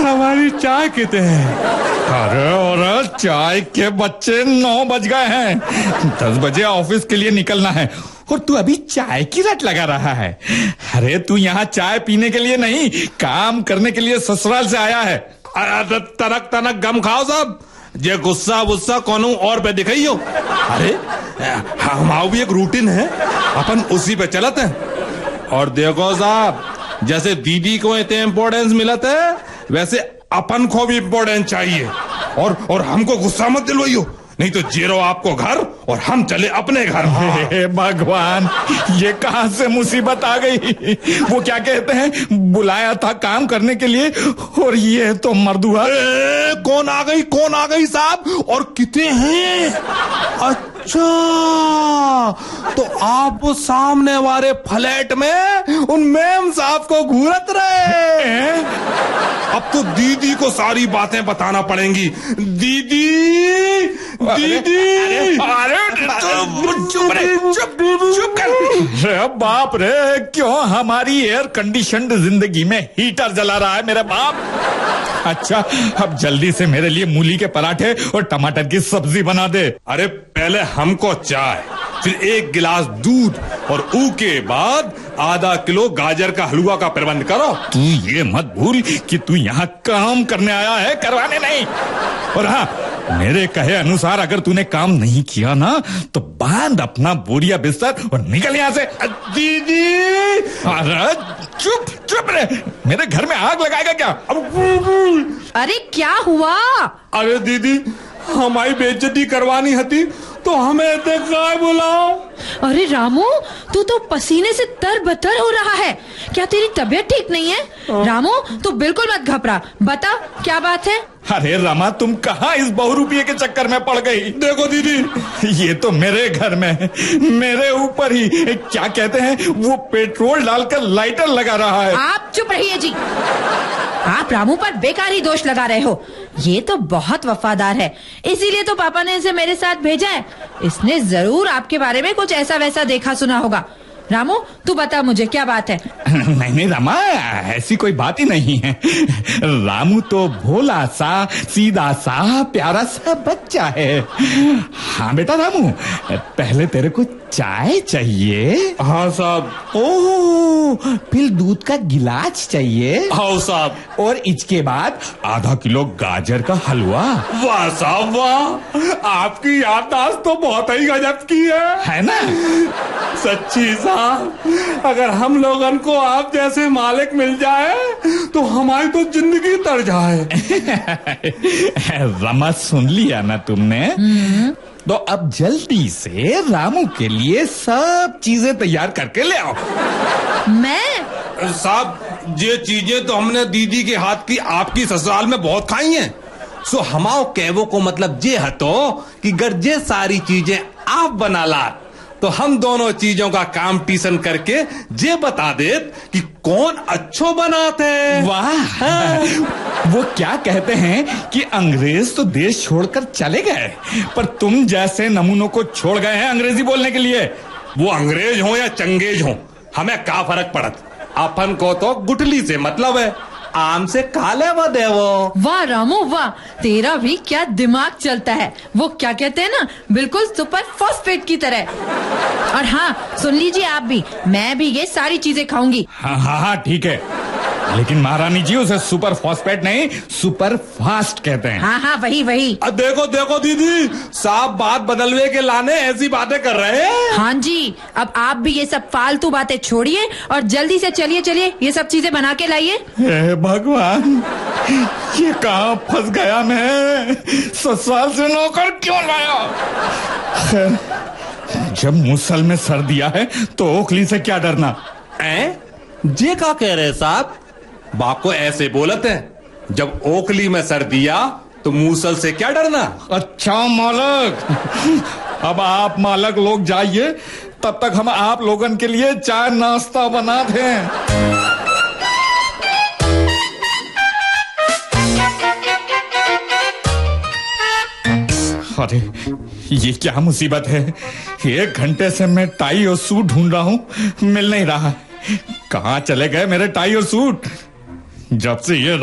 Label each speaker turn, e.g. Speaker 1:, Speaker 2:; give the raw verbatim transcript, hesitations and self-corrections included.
Speaker 1: हमारी चाय कितने हैं? अरे और चाय के बच्चे नौ बज गए हैं, दस बजे ऑफिस के लिए निकलना है और तू अभी चाय की रट लगा रहा है। अरे तू यहाँ चाय पीने के लिए नहीं, काम करने के लिए ससुराल से आया है।
Speaker 2: अरे तनक तनक गम खाओ साहब, जे गुस्सा वुस्सा कौन और पे दिखाइयो। अरे हमारा भी एक रूटीन है, अपन उसी पे चलते हैं। और देखो साहब, जैसे दीदी को इतने इम्पोर्टेंस मिलता है, वैसे अपन को भी इम्पोर्टेंस चाहिए। और और हमको गुस्सा मत दिलवाइयो, नहीं तो जीरो आपको घर और हम चले अपने घर।
Speaker 1: हे भगवान, ये कहां से मुसीबत आ गई। वो क्या कहते हैं, बुलाया था काम करने के लिए और ये तो मर्दुआ।
Speaker 2: कौन आ गई कौन आ गई साहब, और कितने हैं? अच्छा, तो आप वो सामने वाले फ्लैट में उन मैम साहब को घूरत रहे हैं। अब तो दीदी को सारी बातें बताना पड़ेंगी। दीदी दीदी,
Speaker 1: अरे चुप रे, चुप चुप कर। अरे बाप रे, क्यों हमारी एयर कंडीशन्ड जिंदगी में हीटर जला रहा है मेरे बाप। अच्छा, अब जल्दी से मेरे लिए मूली के पराठे और टमाटर की सब्जी बना दे।
Speaker 2: अरे पहले हमको चाय, फिर एक गिलास दूध और ऊ के बाद आधा किलो गाजर का हलवा का प्रबंध करो।
Speaker 1: तू ये मत भूल कि तू यहाँ काम करने आया है, करवाने नहीं। और हाँ, मेरे कहे अनुसार अगर तूने काम नहीं किया ना तो बांध अपना बोरिया बिस्तर और निकल यहाँ से।
Speaker 2: दीदी,
Speaker 1: अरे चुप चुप रे, मेरे घर में आग लगाएगा क्या?
Speaker 3: अरे क्या हुआ?
Speaker 2: अरे दीदी, हमारी बेइज्जती करवानी हती तो हमें काय बुलाओ।
Speaker 3: अरे रामू, तू तो पसीने से तरबतर हो रहा है। क्या तेरी तबीयत ठीक नहीं है? रामू, तू बिल्कुल मत घबरा, बता क्या बात है।
Speaker 1: अरे रमा, तुम कहाँ इस बहुरूपिये के चक्कर में पड़ गई?
Speaker 2: देखो दीदी,
Speaker 1: ये तो मेरे घर में मेरे ऊपर ही क्या कहते हैं वो पेट्रोल डालकर लाइटर लगा रहा है।
Speaker 3: आप चुप रहिए जी, आप रामू पर बेकार ही दोष लगा रहे हो। ये तो बहुत वफादार है, इसीलिए तो पापा ने इसे मेरे साथ भेजा है। इसने जरूर आपके बारे में कुछ ऐसा वैसा देखा सुना होगा। रामू, तू बता मुझे क्या बात है।
Speaker 1: नहीं नहीं रमा, ऐसी कोई बात ही नहीं है। रामू तो भोला सा, सीधा सा, प्यारा सा बच्चा है। हाँ बेटा रामू, पहले तेरे को चाय चाहिए?
Speaker 2: हाँ साहब।
Speaker 1: ओह, फिर दूध का गिलास चाहिए?
Speaker 2: हाँ साहब।
Speaker 1: और इसके बाद आधा किलो गाजर का हलवा।
Speaker 2: वाह साहब वाह, आपकी याददाश्त तो बहुत ही गजब की है,
Speaker 1: है ना?
Speaker 2: सच्ची साहब, अगर हम लोगन को आप जैसे मालिक मिल जाए तो हमारी तो जिंदगी तर जाए।
Speaker 1: रमा, सुन लिया ना तुमने? तो अब जल्दी से रामू के लिए सब चीजें तैयार करके ले आओ।
Speaker 3: मैं?
Speaker 2: साहब, ये चीजें तो हमने दीदी के हाथ की आपकी ससुराल में बहुत खाई हैं। सो हमाओ कहवो को मतलब ये हतो कि अगर ये सारी चीजें आप बना ला तो हम दोनों चीजों का कंपटीशन करके ये बता देत कि कौन अच्छो बनाते।
Speaker 1: वाह, हाँ। वो क्या कहते हैं कि अंग्रेज तो देश छोड़कर चले गए, पर तुम जैसे नमूनों को छोड़ गए हैं अंग्रेजी बोलने के लिए।
Speaker 2: वो अंग्रेज हो या चंगेज हो, हमें क्या फर्क पड़त। अपन को तो गुटली से मतलब है, आम से काले वो देवो।
Speaker 3: वाह रामू वाह, तेरा भी क्या दिमाग चलता है। वो क्या कहते हैं ना, बिल्कुल सुपर फॉस्फेट की तरह। और हाँ, सुन लीजिए आप भी, मैं भी ये सारी चीजें खाऊंगी।
Speaker 1: हाँ हाँ हाँ ठीक है, लेकिन महारानी जी उसे सुपर फॉस्फेट नहीं, सुपर फास्ट कहते हैं।
Speaker 3: हाँ हाँ वही वही।
Speaker 2: देखो देखो दीदी, साहब बात बदलवे के लाने ऐसी बातें कर रहे हैं।
Speaker 3: हाँ जी, अब आप भी ये सब फालतू बातें छोड़िए और जल्दी से चलिए चलिए ये सब चीजें बना के लाइए।
Speaker 1: हे भगवान, ये कहाँ फंस गया मैं, ससुराल से नौकर क्यों लाया। खैर, जब मुसल में सर दिया है तो ओखली से क्या डरना।
Speaker 2: ए? जे का कह रहे साहब, बाप को ऐसे बोलते हैं, जब ओखली में सर दिया तो मूसल से क्या डरना।
Speaker 1: अच्छा मालक, अब आप मालक लोग जाइए, तब तक हम आप लोगन के लिए चाय नाश्ता बना दें। अरे ये क्या मुसीबत है, एक घंटे से मैं टाई और सूट ढूंढ रहा हूँ, मिल नहीं रहा। कहाँ चले गए मेरे टाई और सूट? जब से ये